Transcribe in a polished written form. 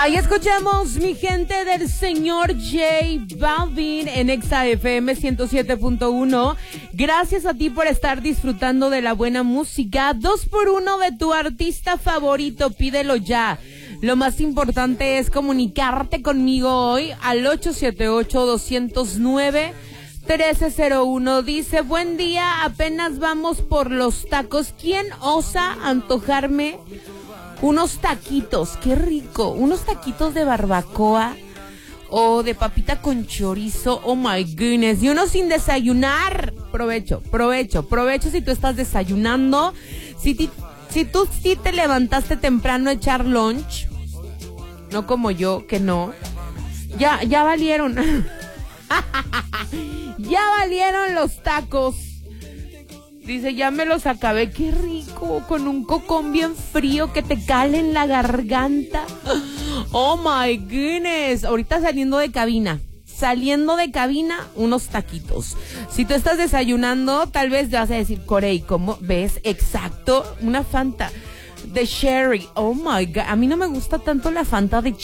Ahí escuchamos, mi gente, del señor J Balvin en Exa FM 107.1. Gracias a ti por estar disfrutando de la buena música. 2x1 de tu artista favorito, pídelo ya. Lo más importante es comunicarte conmigo hoy al 878-209-1301. Dice, buen día, apenas vamos por los tacos. ¿Quién osa antojarme unos taquitos? Qué rico, unos taquitos de barbacoa o de papita con chorizo. Oh my goodness, y uno sin desayunar. Provecho si tú estás desayunando. Si tú sí te levantaste temprano a echar lunch, no como yo, que no. Ya valieron. Ya valieron los tacos. Dice, ya me los acabé. Qué rico, con un cocón bien frío que te cale en la garganta. Oh my goodness. Ahorita saliendo de cabina, unos taquitos. Si tú estás desayunando, tal vez te vas a decir, Corey, ¿cómo ves? Exacto, una Fanta de cherry. Oh my God, a mí no me gusta tanto la Fanta de